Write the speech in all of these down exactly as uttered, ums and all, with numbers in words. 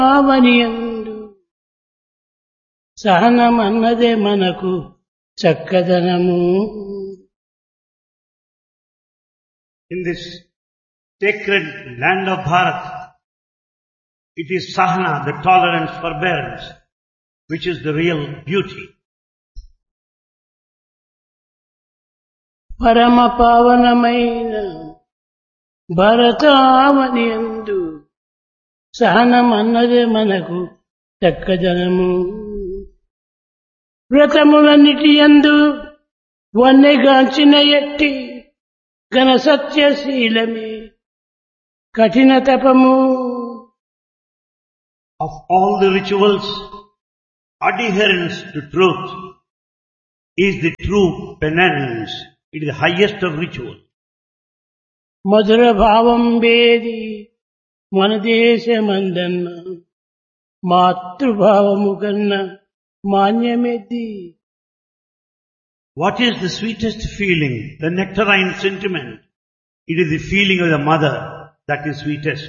ఆవనియందు సహనమన్నదే మనకు చక్కదనము. In this sacred land of Bharat, it is Sahana, the tolerance, forbearance, which is the real beauty. పరమ పావనమైన భరతావనియందు సహనమన్నదే మనకు చక్కదనము. వ్రతములన్నిటి యందు వన్నెగాంచిన ఎట్టి ఘన సత్యశీలమే కఠిన తపము. Of all the rituals, adherence to truth is the true penance. It is the highest of rituals. మధుర భావం వేది మన దేశమందన్న మాతృభావము కన్నా మాన్యమెది. What is the sweetest feeling? The nectarine sentiment. It is the feeling of the mother that is sweetest.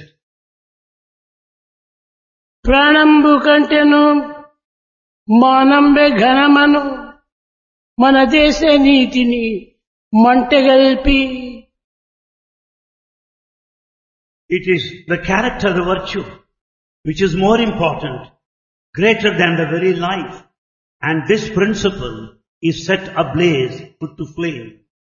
ప్రాణంబు కంటెను మానంబె ఘనమను మన దేశ నీతిని మంటగల్పి. It is the character, the virtue, which is more important, greater than the very life. And this principle is set ablaze, put to flame.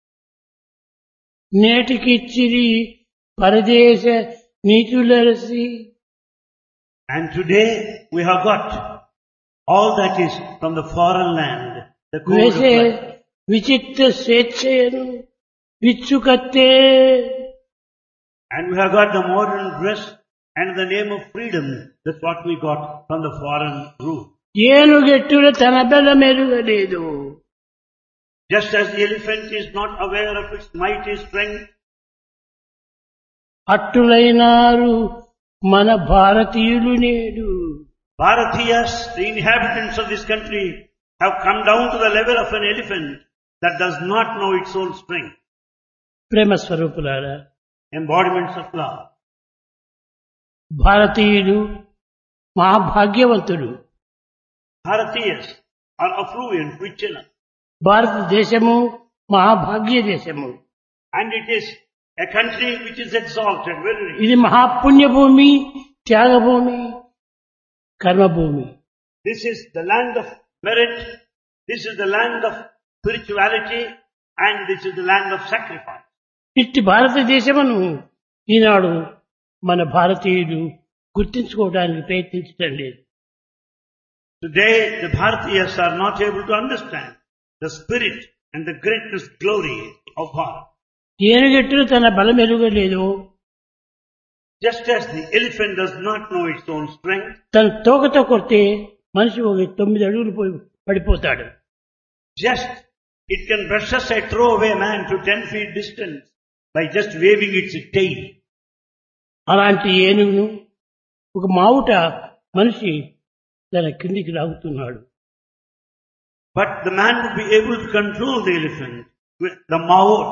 నేటికిచ్చిరి పరదేశ నీతులరసి. And today we have got all that is from the foreign land, the code of వేసే life. విచిత్ర స్వేచ్ఛయను విచ్చుకత్తే. And we have got the modern dress and the name of freedom. That's what we got from the foreign rule. ఏనుగెట్టుల తన బల మెరుగలేదు. Just as the elephant is not aware of its mighty strength, అట్టులైనారు మన భారతీయులు నేడు. Bharatiyas, the inhabitants of this country, have come down to the level of an elephant that does not know its own strength. ప్రేమ స్వరూపులారా, Embodiments of love. భారతీయులు మహాభాగ్యవంతుడు. Bharatiyas are affluent, rich enough. భారతదేశము మహాభాగ్య దేశము. And it is a country which is exalted, very rich. ఇది మహాపుణ్యభూమి, Thyagabhoomi, కర్మభూమి. This is the land of merit, this is the land of spirituality, and this is the land of sacrifice. ఇట్టి భారతదేశమును ఈనాడు మన భారతీయులు గుర్తించుకోవడానికి ప్రయత్నించడం లేదు. Today the Bharatiyas are not able to understand the spirit and the greatness, glory of Bharat. ఏనుగెట్టులు తన బలం ఎరుగలేదు. Just as the elephant does not know its own strength, తన తోకతో కొడితే మనిషి ఒక తొమ్మిది అడుగులు పోయి పడిపోతాడు. just it can brush aside, throw away a man to ten feet distance by just waving its tail. అలాంటి ఏనుగును ఒక మావుట మనిషి తన కిందికి లాగుతున్నాడు. But the man would be able to control the elephant with the maut.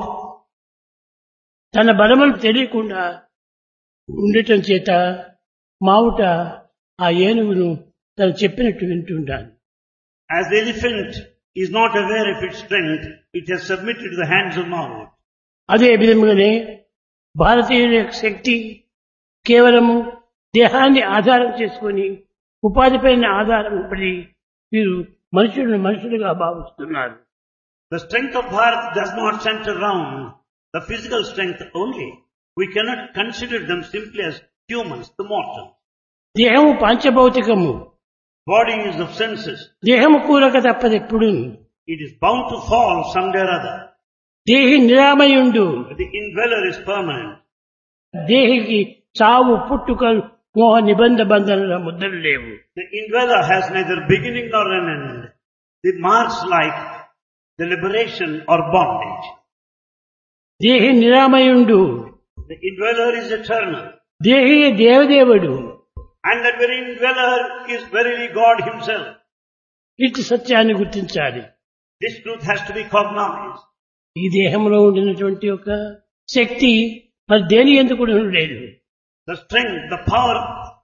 తన బలములు తెలియకుండా ఉండటం చేత మావుట ఆ ఏనుగును తను చెప్పినట్టు వింటుంటాను. As the elephant is not aware of its strength, it has submitted to the hands of maut. అదే విధముగానే భారతీయుల యొక్క శక్తి కేవలము దేహాన్ని ఆధారం చేసుకొని ఉపాధిపైన ఆధారం పడి వీరు మనుషులను మనుషులుగా భావిస్తున్నారు. The strength of Bharat does not center around the physical strength only. We cannot consider them simply as humans, the mortals. దేహము పాంచభౌతికము. Body is of senses. దేహము కూలక తప్పదెప్పుడు. It is bound to fall someday or other. దేహి నిరామయుండు. The indweller is permanent. దేహికి చావు పుట్టుకలు మోహ నిబంధ బంధనల ముద్రలు లేవు. The indweller has neither beginning nor an end. The marks like the liberation or bondage. దేహి నిరామయుండు. The indweller is eternal. దేహి దేవదేవుడు. And that very indweller is verily God himself. ఇటు సత్యాన్ని గుర్తించాలి. This truth has to be cognized. ఈ దేహంలో ఉండినటువంటి ఒక శక్తి మరి దేని ఎందుకు లేదు. The strength, the power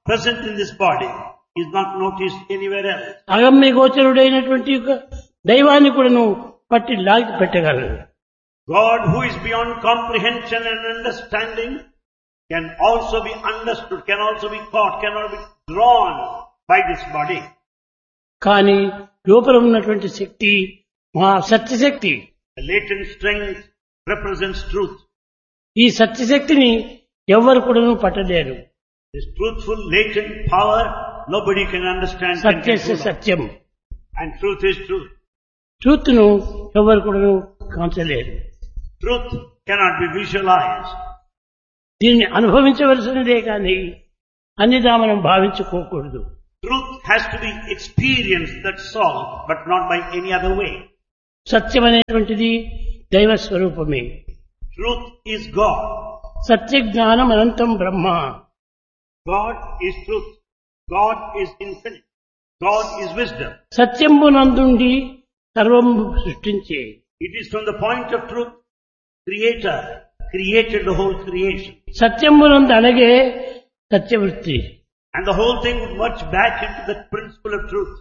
present in this body is not noticed anywhere else. అగమ్య గోచరుడైనటువంటి యొక్క దైవాన్ని కూడా నువ్వు పట్టి లాగి పెట్టగలరు. God, who is beyond comprehension and understanding, can also be understood, can also be caught, cannot be drawn by this body. కానీ లోపల ఉన్నటువంటి శక్తి మహా సత్యశక్తి. The latent strength represents truth. ఈ సత్యశక్తిని ఎవ్వరు కూడా పట్టలేరు. This truthful latent power nobody can understand. సత్యస్య Satyam. And truth is truth. Truth ను ఎవరు కూడా కాంచలేరు. Truth cannot be visualized. దీన్ని అనుభవించవలసినదే కానీ అన్నిదా మనం భావించుకోకూడదు. Truth has to be experienced, that's all, but not by any other way. సత్యం అనేటువంటిది దైవ స్వరూపమే. Truth is God. సత్య జ్ఞానం అనంతం బ్రహ్మ. God is truth. God is infinite. God is wisdom. సత్యంబునందుండి సర్వం సృష్టించే. It is from the point of truth, Creator created the whole creation. సత్యంబునందు అనగే సత్యవృత్తి. And the whole thing would merge back into the principle of truth.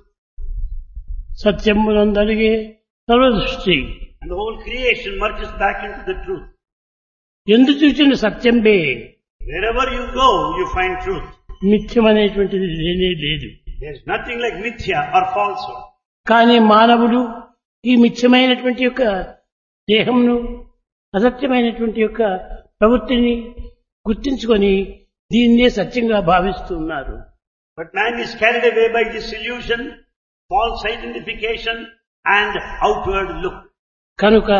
సత్యంబునందు అనగే సర్వదృష్టి. And the whole creation merges back into the truth. ఎందు చూసిన సత్యంబే. Wherever you go, you find truth. మిథ్యం అనేటువంటిది లేనే లేదు. There is nothing like mithya or falsehood. కానీ మానవుడు ఈ మిథ్యమైనటువంటి యొక్క దేహంను అసత్యమైనటువంటి యొక్క ప్రవృత్తిని గుర్తించుకొని దీన్నే సత్యంగా భావిస్తున్నారు. But man is carried away by disillusion, false identification and outward look. కనుక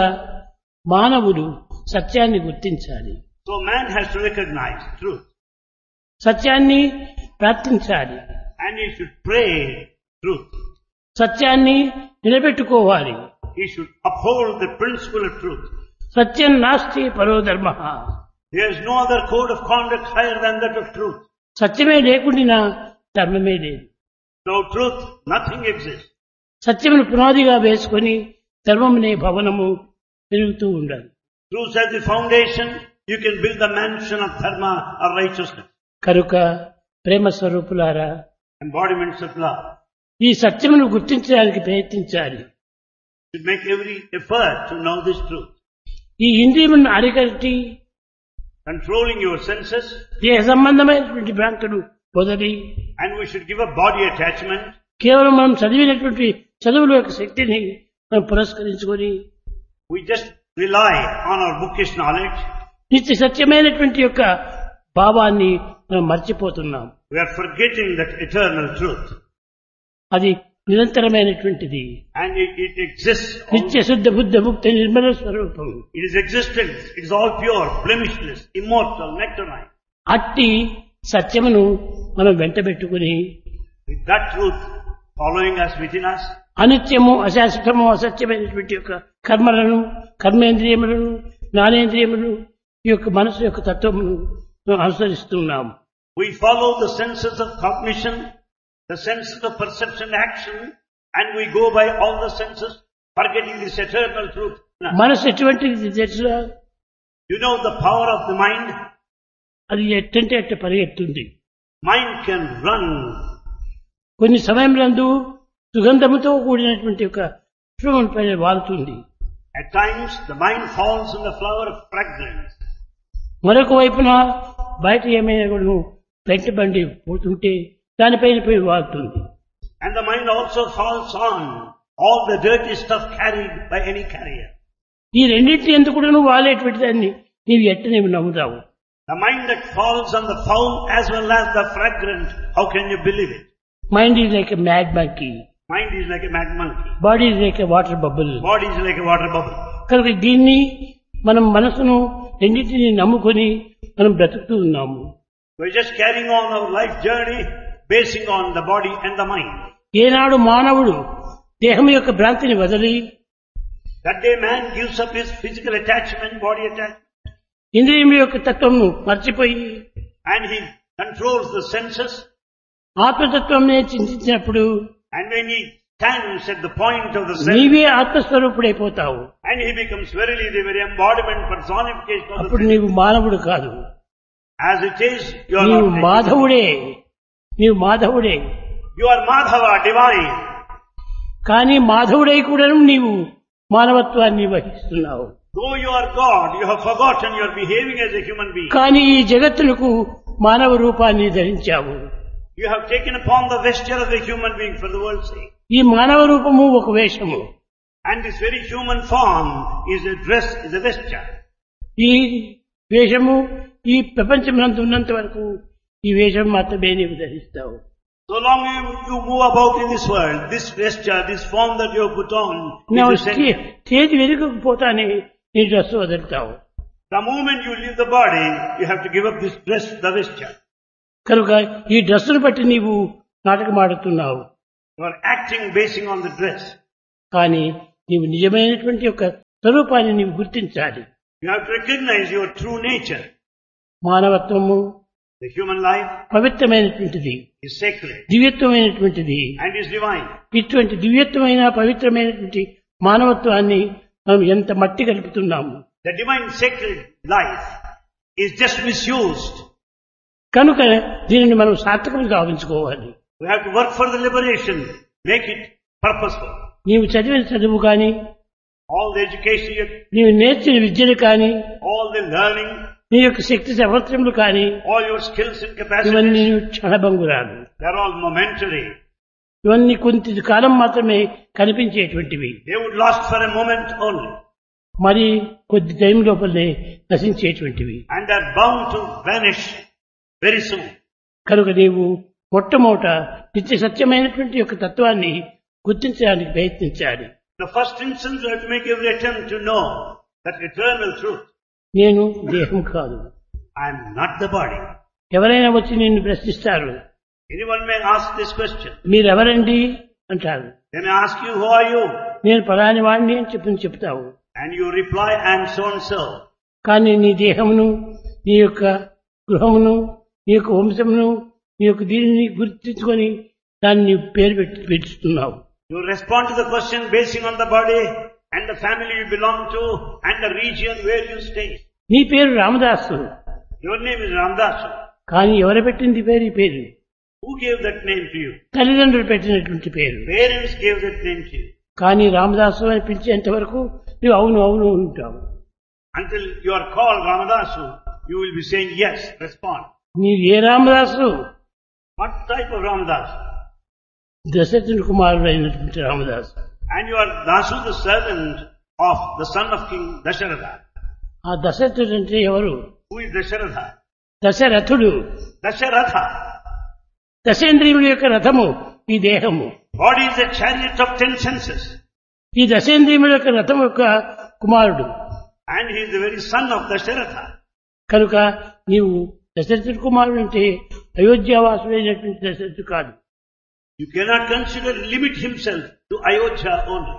మానవుడు సత్యాన్ని గుర్తించాలి. So man has to recognize truth. సత్యాన్ని ప్రార్థించాలి. And he should pray truth. సత్యాన్ని నిలబెట్టుకోవాలి. He should uphold the principle of truth. సత్యం నాస్తి పరో ధర్మ. There is no other code of conduct higher than that of truth. సత్యమే లేకుండా ధర్మమే లేదు. Without truth, nothing exists. సత్యమును పునాదిగా వేసుకొని ధర్మమునే భవనము పెరుగుతూ ఉండాలి. Truth as the foundation, you can build the mansion of dharma or righteousness. కనుక ప్రేమ స్వరూపులారా, Embodiments of love. ఈ సత్యమును గుర్తించడానికి ప్రయత్నించాలి. You should make every effort to know this truth. ఈ ఇంద్రియములను అరికట్టి Controlling your senses, దేహ సంబంధమైనటువంటి భ్రాంతులు వదిలి and we should give up body attachment. కేవలం మనం చదివినటువంటి చదువుల యొక్క శక్తిని మనం పురస్కరించుకొని We just rely on our bookish knowledge. నిత్య సత్యమైనటువంటి యొక్క భావాన్ని మనం మర్చిపోతున్నాం. We are forgetting that eternal truth. అది నిరంతరమైనటువంటిది. And it, it exists. నిత్య శుద్ధ బుద్ధ ముక్త నిర్మల స్వరూపం. It is existence. It is all pure, blemishless, immortal, nectarine. అట్టి సత్యమును మనం వెంటబెట్టుకుని With that truth following us within us, అనిత్యము అశాశ్వతము అసత్యమైనటువంటి యొక్క కర్మలను కర్మేంద్రియములను జ్ఞానేంద్రియములను ఈ యొక్క మనసు యొక్క తత్వమును మనం అనుసరిస్తున్నాము. we follow the senses of cognition, the senses of perception, action, and we go by all the senses, forgetting this eternal truth. మనసు ఎటువంటిది తెలుసా? You know the power of the mind? అది ఎట్టంటే అట్ట పరిగెత్తుంది. Mind can run. కొన్ని సమయంలో సుగంధముతో కూడినటువంటి ఒక పుష్పముల పైన వాలుతుంది. At times the mind falls in the flower of fragrance. మరొక వైపున బయట ఏమైనా కూడా పెంట బండి పోతుంటే దానిపైన పోయి వాలుతుంది. And the mind also falls on all the dirty stuff carried by any carrier. ఈ రెండింటి ఎందుకు కూడా నువ్వు వాలేటువంటి దాన్ని నీవు ఎట్ట నీవు నమ్ముతావు? The mind that falls on the foul as well as the fragrant, how can you believe it? Mind is like a mad monkey. Mind is like a mad monkey. Body is like a water bubble. Body is like a water bubble. కనుక దీన్ని మనం మనసును రెండింటిని నమ్ముకొని మనం బ్రతుకుతూ ఉన్నాము. We're just carrying on our life journey basing on the body and the mind. ఏనాడు మానవుడు దేహం యొక్క భ్రాంతిని వదిలి That day man gives up his physical attachment, body attachment, ఇంద్రియం యొక్క తత్వంను మర్చిపోయి and he controls the senses. ఆత్మతత్వంనే చింతించినప్పుడు And when he stands at the point of the sense, నీవే ఆత్మస్వరూపుడైపోతావు. and he becomes verily the very embodiment, personification of the అప్పుడు sense. నీవు మానవుడు కాదు, As it is, you are నీవు not. మాధవుడే. నీవు మాధవుడే. You are Madhava, divine. కానీ మాధవుడై కూడా నీవు మానవత్వాన్ని వహిస్తున్నావు. Though you are God, you have forgotten you are behaving as a human being. కానీ ఈ జగత్తులకు మానవ రూపాన్ని ధరించావు. You have taken upon the vesture of a human being for the world's sake. ఈ మానవ రూపము ఒక వేషము. And this very human form is a dress, is a vesture. ఈ వేషము ఈ ప్రపంచమంతా ఉన్నంత వరకు ఈ వేషం మాత్రమే నీవు ధరిస్తావు. So long you, you move about in this world, this vesture, this form that you have put on, నువ్వు is essential. స్టేజ్ వెనుకపోతానే నీ dress వదులుతావు. The moment you leave the body, you have to give up this dress, the vesture. కనుక ఈ డ్రెస్సును బట్టి నీవు నాటకమాడుతున్నావు. You are acting basing on the dress. కానీ నీవు నిజమైనటువంటి యొక్క స్వరూపాన్ని నీవు గుర్తించాలి. You have to recognize your true nature. మానవత్వము The human life పవిత్రమైనటువంటిది, is sacred దివ్యత్వమైనటువంటిది. and is divine. ఇటువంటి దివ్యత్వమైన పవిత్రమైనటువంటి మానవత్వాన్ని మనం ఎంత మట్టి కలుపుతున్నాము. The divine sacred life is just misused. కనుక దీనిని మనం సార్థకం గావించుకోవాలి. We have to work for the liberation, make it purposeful. నీవు చదివిన చదువు కానీ, All the education, you- నీవు నేర్చిన విద్యలు కానీ, all the learning, నీ యొక్క శక్తి సామర్థ్యములు కానీ all your skills and ఇవన్నీ capacities, క్షణభంగురాలు. they're all momentary. ఇవన్నీ కొంత కాలం మాత్రమే కనిపించేటువంటివి. They would last for a moment only. మరి కొద్ది టైం లోపలనే నశించేటువంటివి. And they're bound to vanish very soon. కనుక నీవు మొట్టమొదట నిత్య సత్యమైనటువంటి యొక్క తత్వాన్ని గుర్తించడానికి ప్రయత్నించాలి. The first instance you have to make every attempt to know that eternal truth. నేను దేహం కాదు. I am not the body. ఎవరైనా వచ్చి నిన్ను ప్రశ్నిస్తారు, Anyone may ask this question. మీరెవరండి అంటారు. Then I ask you, who are you? నేను పలాని వాడిని అని చెప్పి చెప్తావు. And you reply, I am so and so. కానీ నీ దేహమును, నీ యొక్క గృహమును, నీ యొక్క వంశమును, నీ యొక్క దీనిని గుర్తించుకొని దాన్ని నీవు పేరు పెట్టి పెట్టుతున్నావు. You respond to the question basing on the body and the family you belong to and the region where you stay. నీ పేరు Ramadasu. Your name is Ramdasu. కానీ ఎవరు పెట్టింది పేరు? ఈ పేరు Who gave that name to you? తల్లిదండ్రులు పెట్టినటువంటి పేరు. Parents gave that name to you. కానీ రామదాసు అని పిలిచేంత వరకు నువ్వు అవును అవును ఉంటావు. Until you are called Ramadasu, you will be saying yes, respond. నీవు ఏ Ramadasu? What type of Ramadasu? దశరథుని కుమారుడు అయినటువంటి Ramadasu. And you are Dasu, the servant of the son of King Dasharatha. ఆ దశరథుడు అంటే ఎవరు? Who is Dasharatha? దశరథుడు. Dasharatha. దశేంద్రియముల యొక్క రథము ఈ దేహము. Body is a chariot of ten senses. ఈ దశేంద్రియముల యొక్క రథం యొక్క కుమారుడు. And he is the very son of Dasharatha. కనుక నీవు దశరథుడి కుమారుడు అంటే అయోధ్యావాసుడైనటువంటి దశరథుడు కాదు. You cannot consider, limit himself to Ayodhya only.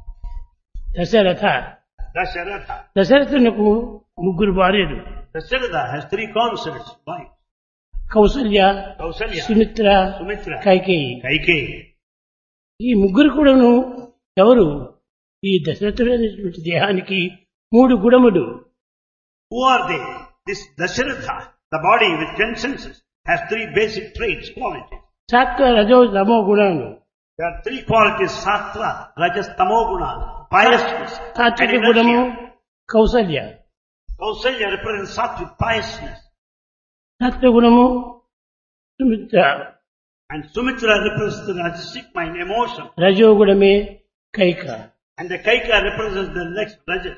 Dasharatha. Dasharatha. దశరథునకు ముగ్గురు భార్యలు. Dasharatha has three consorts, wives. Kaushalya, Kausalya, Sumitra, Sumitra, Kaikeyi. Kaikeyi. ఈ ముగ్గురు కూడాను ఎవరు? ఈ దశరథుడైనటువంటి దేహానికి మూడు గుణములు. Who are they? This Dasharatha, the body with ten senses, has three basic traits, qualities. సాత్వ రజో తమో గుణాలు. There are three qualities, sattva, rajas, tamo guna, piousness and సాత్విక గుణము inertia. Kaushalya, Kausalya represents sattvic piousness సత్వగుణము Sumitra, and Sumitra represents the rajasic mind, emotion, రజోగుణమే Kaika. and the Kaika represents the next rajas.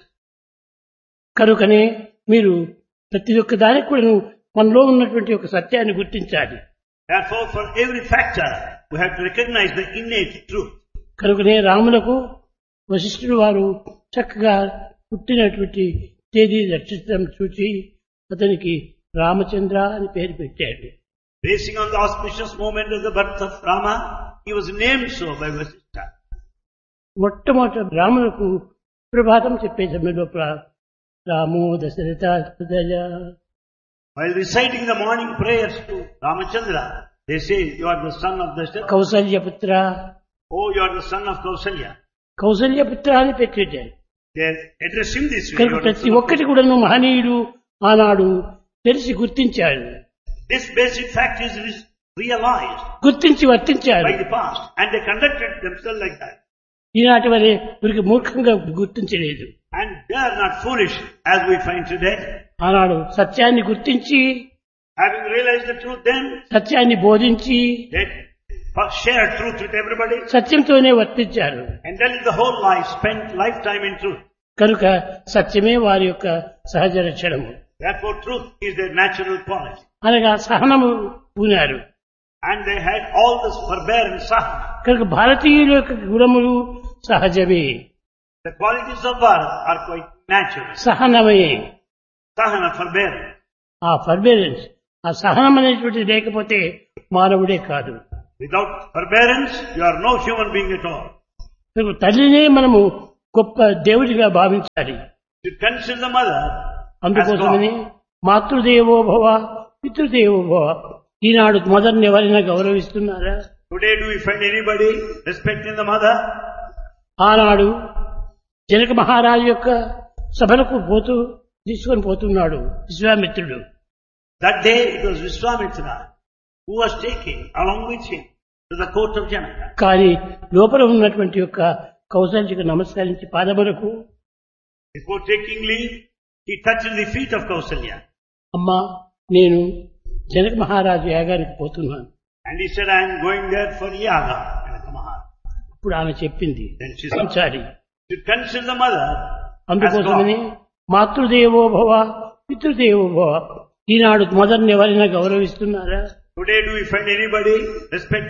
కనుకనే మీరు ప్రతి ఒక్క దానికి కూడా మనలో ఉన్నటువంటి ఒక సత్యాన్ని గుర్తించాలి. Therefore, for every factor, we have to recognize the innate truth. కనుకనే రాములకు వశిష్ఠుడు వారు చక్కగా పుట్టినటువంటి తేదీ నక్షత్రం చూసి అతనికి రామచంద్ర అని పేరు పెట్టాడు. Basing on the auspicious moment of the birth of Rama, he was named so by Vasishtha. మొట్టమొదట రాములకు ప్రభాతం చెప్పే సమయంలో రామో దశరథ హృదయ. While reciting the morning prayers to Ramachandra, they say, you are the son of Dasharatha. కౌసల్యపుత్ర, Oh, you are the son of Kausalya. కౌసల్యపుత్ర అని పెట్టాడు. They address him this way. కనుక "You are the ప్రతి son of ఒక్కటి కూడా మహనీయుడు ఆనాడు తెలిసి గుర్తించాడు. This basic fact is realized గుర్తించి వర్తించారు. by the past and they conducted themselves like that. ఈనాటి వరే వీరికి మూర్ఖంగా గుర్తించలేదు. And they are not foolish as we find today. ఆనాడు సత్యాన్ని గుర్తించి Having realized the truth then, సత్యాన్ని బోధించి they first shared truth with everybody సత్యంతోనే వర్తించారు. and then the whole life spent lifetime in truth. కనుక సత్యమే వారి యొక్క సహజ లక్షణము. Therefore truth is their natural quality. అనగా సహనము పూనారు. And they had all this forbearance, sahana. కనుక భారతీయుల యొక్క గుణములు సహజమే, The qualities of Bharat are quite natural. సహనమే. Sahana, forbearance. ఆ ఫర్బేరెన్స్, ఆ సహనం అనేటువంటిది లేకపోతే మానవుడే కాదు. Without forbearance, you are no human being at all. కనుక తల్లినే మనము గొప్ప దేవుడిగా భావించాలి. You consider the mother as అందుకోసమని God. మాతృదేవో భవ పితృదేవో భవ. ఈనాడు మదర్ని ఎవరైనా గౌరవిస్తున్నారా? Today do we find anybody respecting the mother? ఆనాడు జనక మహారాజు యొక్క సభలకు పోతూ తీసుకొని పోతున్నాడు విశ్వామిత్రుడు. That day it was Vishwamitra who was taking along with him to the court of Janaka. కానీ లోపల ఉన్నటువంటి యొక్క కౌశల్యకు నమస్కరించి పాదములకు, Before taking leave, he touched the feet of Kausalya. అమ్మా నేను జనక మహారాజు యాగానికి పోతున్నాను. And he said, I am going there for yaga. Janaka Maharaj. ఇప్పుడు ఆమె చెప్పింది Then she said, Sanchari. to consider the mother as అందుకోసమని God. మాతృదేవో భవ పితృదేవో భవ. ఈనాడు మదర్ని ఎవరైనా గౌరవిస్తున్నారా? Today do we find anybody respecting